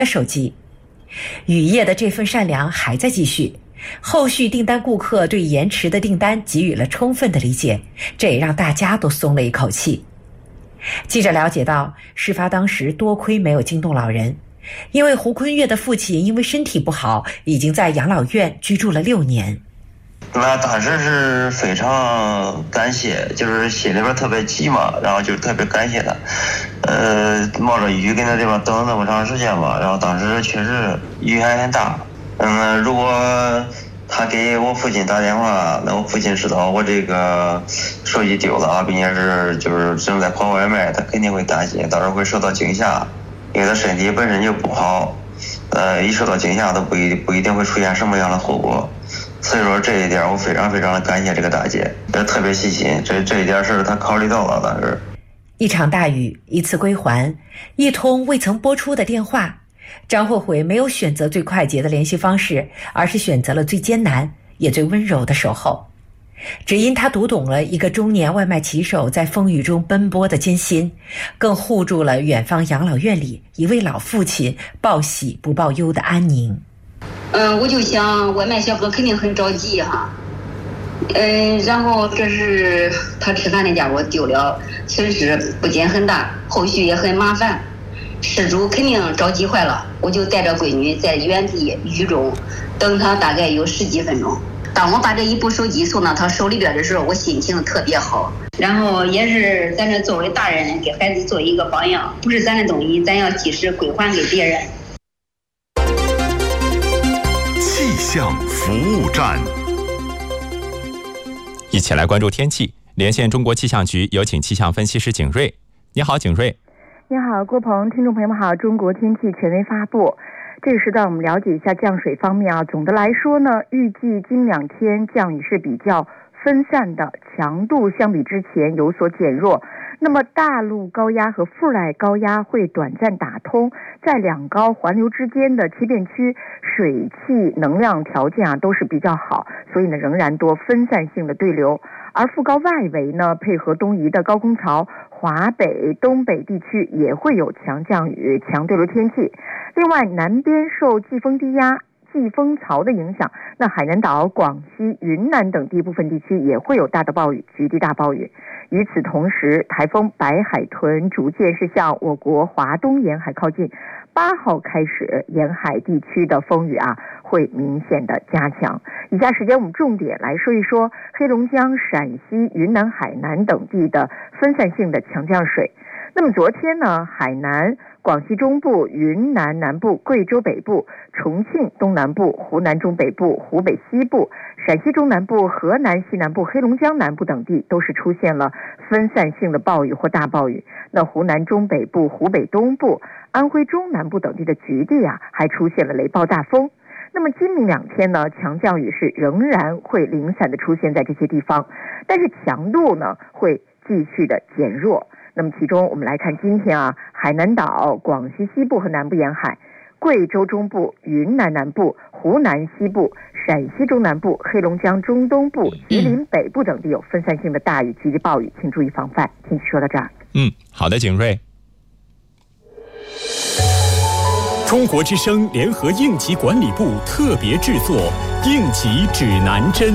手机。雨夜的这份善良还在继续，后续订单顾客对延迟的订单给予了充分的理解，这也让大家都松了一口气。记者了解到，事发当时多亏没有惊动老人，因为胡坤月的父亲因为身体不好，已经在养老院居住了6年。 那当时是非常感谢，就是心里边特别急嘛，然后就特别感谢他。冒着雨跟他这边等了那么长时间嘛，然后当时确实雨还很大。如果他给我父亲打电话，那我父亲知道我这个手机丢了啊，并且是就是正在跑外卖，他肯定会担心，到时候会受到惊吓，因为他身体本身就不好，一受到惊吓都不一定会出现什么样的后果。所以说这一点我非常非常的感谢这个大姐，特别细心，这一点是她考虑到了。当时一场大雨，一次归还，一通未曾拨出的电话，张慧慧没有选择最快捷的联系方式，而是选择了最艰难也最温柔的守候。只因她读懂了一个中年外卖骑手在风雨中奔波的艰辛，更护住了远方养老院里一位老父亲报喜不报忧的安宁。 我就想外卖小哥肯定很着急哈，然后这是他吃饭的家伙丢了，损失不仅很大，后续也很麻烦，失主肯定着急坏了。我就带着闺女在原地雨中等他大概有10几分钟。当我把这一部手机送到他手里边的时候，我心情特别好，然后也是咱这作为大人给孩子做一个榜样，不是咱的东西咱要及时归还给别人。 气象服务站， 一起来关注天气。连线中国气象局，有请气象分析师景瑞。你好，景瑞。 你好，郭鹏，听众朋友们好。中国天气权威发布，这个时段我们了解一下降水方面啊。总的来说呢，预计今2天降雨是比较分散的，强度相比之前有所减弱。那么大陆高压和副来高压会短暂打通，在两高环流之间的气变区，水汽能量条件啊都是比较好，所以呢仍然多分散性的对流。而副高外围呢，配合东移的高空槽，华北、东北地区也会有强降雨、强对流天气。另外，南边受季风低压、季风槽的影响，那海南岛、广西、云南等地部分地区也会有大的暴雨、局地大暴雨。与此同时，台风白海豚逐渐是向我国华东沿海靠近，8号开始，沿海地区的风雨啊会明显的加强。以下时间我们重点来说一说黑龙江、陕西、云南、海南等地的分散性的强降水。那么昨天呢，海南、广西中部、云南南部、贵州北部、重庆东南部、湖南中北部、湖北西部、陕西中南部、河南西南部、黑龙江南部等地都是出现了分散性的暴雨或大暴雨。那湖南中北部、湖北东部、安徽中南部等地的局地啊，还出现了雷暴大风。那么今明2天呢，强降雨是仍然会零散的出现在这些地方，但是强度呢会继续的减弱。那么其中我们来看今天啊，海南岛、广西西部和南部沿海、贵州中部、云南南部、湖南西部、陕西中南部、黑龙江中东部、吉林北部等地有分散性的大雨、局地暴雨，请注意防范。天气说到这儿。 好的，景瑞。 中国之声联合应急管理部特别制作应急指南针。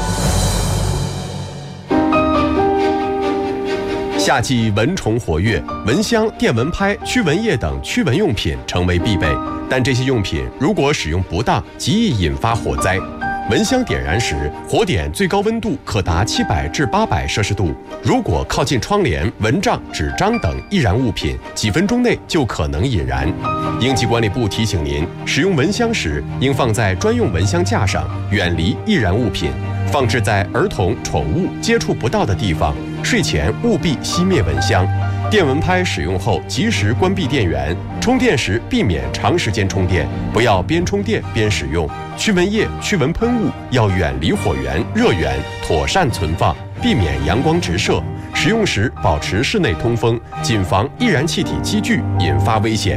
夏季蚊虫活跃，蚊香、电蚊拍、驱蚊液等驱蚊用品成为必备，但这些用品如果使用不当，极易引发火灾。蚊香点燃时，火点最高温度可达700至800摄氏度。如果靠近窗帘、蚊帐、纸张等易燃物品，几分钟内就可能引燃。应急管理部提醒您，使用蚊香时应放在专用蚊香架上，远离易燃物品，放置在儿童、宠物接触不到的地方。睡前务必熄灭蚊香。电蚊拍使用后及时关闭电源，充电时避免长时间充电，不要边充电边使用。驱蚊液、驱蚊喷雾要远离火源、热源，妥善存放，避免阳光直射。使用时保持室内通风，谨防易燃气体积聚引发危险。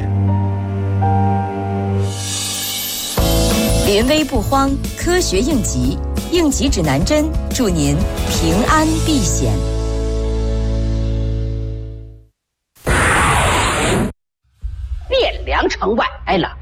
临危不慌，科学应急，应急指南针，祝您平安避险。 汴梁城外来了